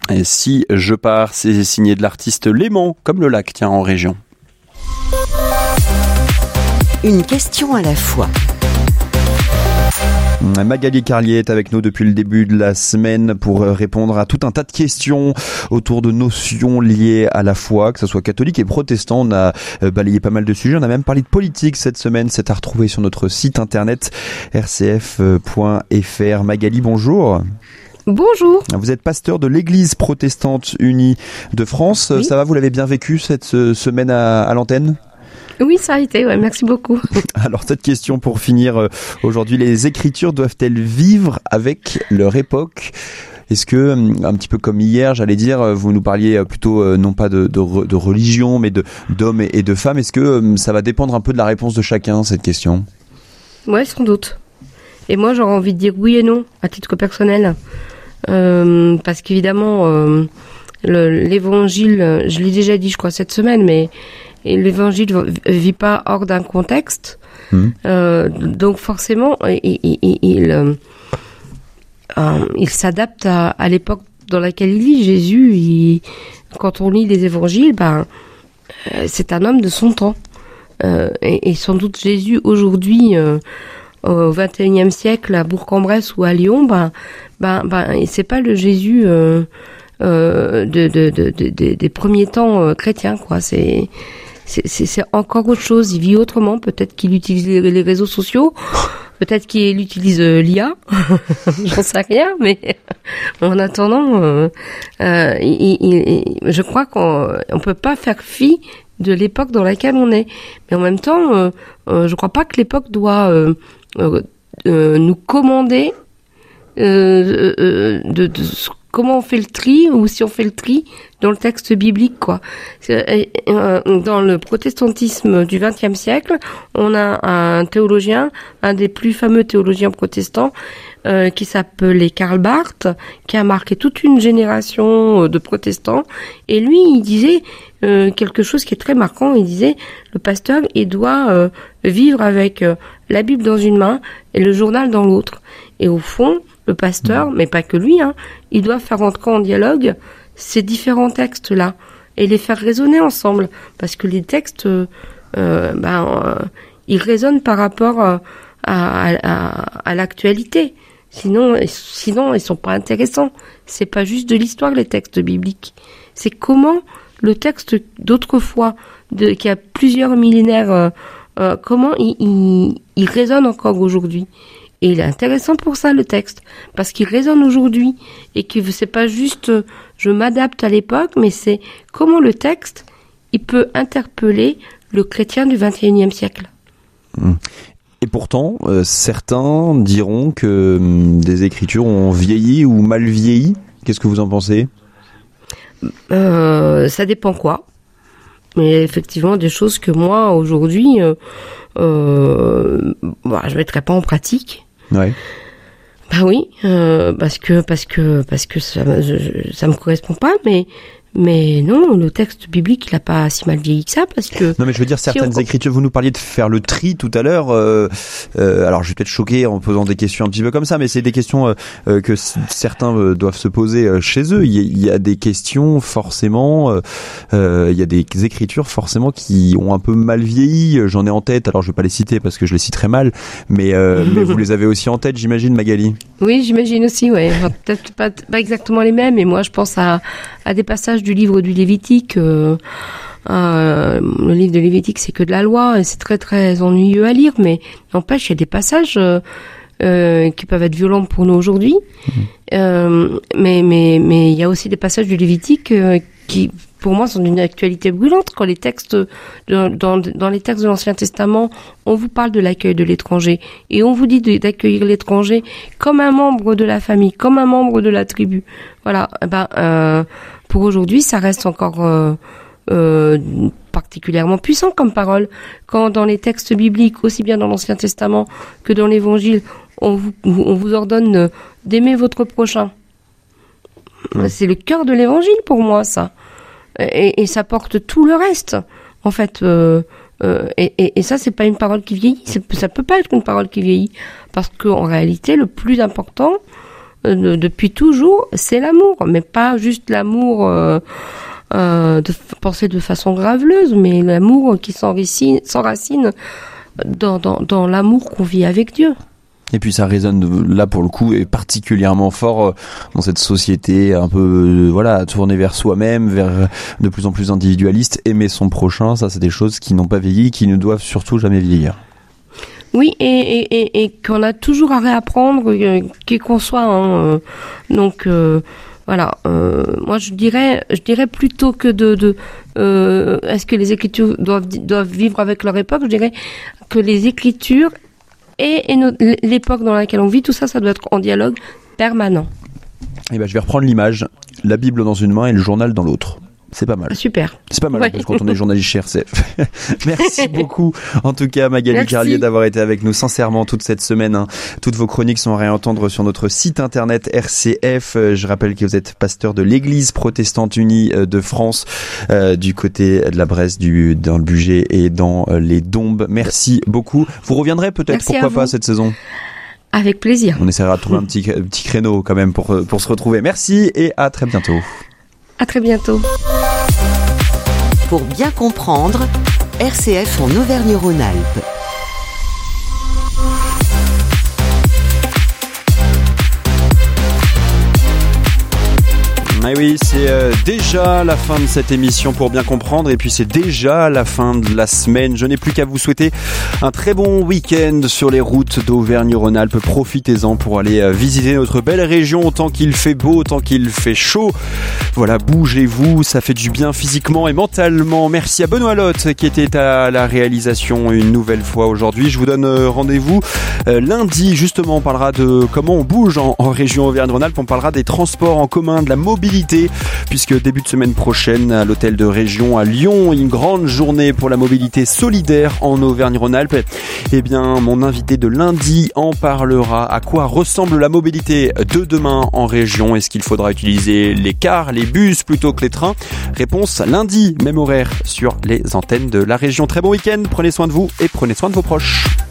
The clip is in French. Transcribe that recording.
Et Si je pars, c'est signé de l'artiste Léman, comme le lac, tiens, en région. Une question à la fois. Magali Carlier est avec nous depuis le début de la semaine pour répondre à tout un tas de questions autour de notions liées à la foi, que ce soit catholique et protestant. On a balayé pas mal de sujets, on a même parlé de politique cette semaine. C'est à retrouver sur notre site internet rcf.fr. Magali, bonjour. Bonjour. Vous êtes pasteur de l'Église protestante unie de France. Oui. Ça va, vous l'avez bien vécu cette semaine à l'antenne ? Oui, ça a été, ouais, merci beaucoup. Alors, cette question pour finir aujourd'hui, les Écritures doivent-elles vivre avec leur époque ? Est-ce que, un petit peu comme hier, j'allais dire, vous nous parliez plutôt non pas de religion, mais d'hommes et de femmes. Est-ce que ça va dépendre un peu de la réponse de chacun, cette question ? Ouais, sans doute. Et moi, j'aurais envie de dire oui et non, à titre personnel. Parce qu'évidemment, l'évangile, je l'ai déjà dit, je crois, cette semaine, mais l'évangile ne vit pas hors d'un contexte. Donc forcément, il s'adapte à l'époque dans laquelle il vit. Jésus, quand on lit les évangiles, c'est un homme de son temps. Et sans doute Jésus, aujourd'hui, au XXIe siècle, à Bourg-en-Bresse ou à Lyon, c'est pas le Jésus des premiers temps chrétiens, quoi. C'est encore autre chose. Il vit autrement. Peut-être qu'il utilise les réseaux sociaux. Peut-être qu'il utilise l'IA. J'en sais rien, mais en attendant, je crois qu'on peut pas faire fi de l'époque dans laquelle on est. Mais en même temps, je crois pas que l'époque doit nous commander de comment on fait le tri, ou si on fait le tri dans le texte biblique, quoi. Dans le protestantisme du XXe siècle, on a un théologien, un des plus fameux théologiens protestants, qui s'appelait Karl Barth, qui a marqué toute une génération de protestants. Et lui, il disait quelque chose qui est très marquant. Il disait, le pasteur, il doit vivre avec la Bible dans une main et le journal dans l'autre. Et au fond, le pasteur, mais pas que lui, il doit faire entrer en dialogue ces différents textes-là et les faire résonner ensemble, parce que les textes, ils résonnent par rapport à l'actualité. Sinon, ils sont pas intéressants. C'est pas juste de l'histoire, les textes bibliques. C'est comment le texte d'autrefois, qui a plusieurs millénaires, comment il résonne encore aujourd'hui. Et il est intéressant pour ça, le texte, parce qu'il résonne aujourd'hui, et que c'est pas juste je m'adapte à l'époque, mais c'est comment le texte, il peut interpeller le chrétien du XXIe siècle. Et pourtant, certains diront que des écritures ont vieilli ou mal vieilli. Qu'est-ce que vous en pensez ? Ça dépend quoi. Mais effectivement, des choses que moi, aujourd'hui, je mettrais pas en pratique. Ouais. Bah oui, parce que ça me correspond pas, mais non, le texte biblique, il a pas si mal vieilli que ça, parce que... Non, mais je veux dire, certaines écritures, vous nous parliez de faire le tri tout à l'heure, alors je vais peut-être choquer en posant des questions un petit peu comme ça, mais c'est des questions que certains doivent se poser chez eux. Il y a des questions, forcément, il y a des écritures, forcément, qui ont un peu mal vieilli. J'en ai en tête, alors je vais pas les citer parce que je les citerai mal, mais vous les avez aussi en tête, j'imagine, Magali ? Oui, j'imagine aussi, ouais. Enfin, peut-être pas exactement les mêmes, mais moi, je pense à des passages du livre du Lévitique. Le livre de Lévitique, c'est que de la loi, et c'est très très ennuyeux à lire, mais n'empêche, il y a des passages qui peuvent être violents pour nous aujourd'hui. Mais il y a aussi des passages du Lévitique qui, pour moi, sont d'une actualité brûlante. Quand les textes, dans les textes de l'Ancien Testament, on vous parle de l'accueil de l'étranger, et on vous dit d'accueillir l'étranger comme un membre de la famille, comme un membre de la tribu. Voilà. Pour aujourd'hui, ça reste encore particulièrement puissant comme parole. Quand dans les textes bibliques, aussi bien dans l'Ancien Testament que dans l'Évangile, on vous ordonne d'aimer votre prochain. C'est le cœur de l'Évangile pour moi, ça. Et ça porte tout le reste, en fait. Et ça, c'est pas une parole qui vieillit. Ça peut pas être une parole qui vieillit, parce qu'en réalité, le plus important, depuis toujours, c'est l'amour, mais pas juste l'amour de penser de façon graveleuse, mais l'amour qui s'enracine dans l'amour qu'on vit avec Dieu. Et puis ça résonne là pour le coup et particulièrement fort dans cette société un peu tournée vers soi-même, vers de plus en plus individualiste. Aimer son prochain, ça c'est des choses qui n'ont pas vieilli, qui ne doivent surtout jamais vieillir. Oui, et qu'on a toujours à réapprendre, qui qu'on soit. Donc voilà. Moi je dirais plutôt que est-ce que les Écritures doivent vivre avec leur époque, je dirais que les Écritures et l'époque dans laquelle on vit, tout ça doit être en dialogue permanent. Et je vais reprendre l'image, la Bible dans une main et le journal dans l'autre. C'est pas mal. Super. C'est pas mal, parce que quand on est journaliste chez RCF. Merci beaucoup, en tout cas, Magali Carlier, d'avoir été avec nous sincèrement toute cette semaine. Toutes vos chroniques sont à réentendre sur notre site internet RCF. Je rappelle que vous êtes pasteur de l'Église protestante unie de France, du côté de la Bresse, dans le Bugey et dans les Dombes. Merci beaucoup. Vous reviendrez peut-être, pourquoi pas, cette saison? Avec plaisir. On essaiera de trouver un petit créneau quand même pour se retrouver. Merci et à très bientôt. À très bientôt. Pour bien comprendre, RCF en Auvergne-Rhône-Alpes. Et oui, c'est déjà la fin de cette émission pour bien comprendre, et puis c'est déjà la fin de la semaine. Je n'ai plus qu'à vous souhaiter un très bon week-end sur les routes d'Auvergne-Rhône-Alpes. Profitez-en pour aller visiter notre belle région, autant qu'il fait beau, autant qu'il fait chaud. Voilà, bougez-vous, ça fait du bien physiquement et mentalement. Merci à Benoît Lotte qui était à la réalisation une nouvelle fois aujourd'hui. Je vous donne rendez-vous lundi, justement. On parlera de comment on bouge en région Auvergne-Rhône-Alpes. On parlera des transports en commun, de la mobilité, puisque début de semaine prochaine à l'hôtel de région à Lyon, une grande journée pour la mobilité solidaire en Auvergne-Rhône-Alpes. Eh bien, mon invité de lundi en parlera. À quoi ressemble la mobilité de demain en région? Est-ce qu'il faudra utiliser les cars, les bus plutôt que les trains? Réponse lundi, même horaire sur les antennes de la région. Très bon week-end, prenez soin de vous et prenez soin de vos proches.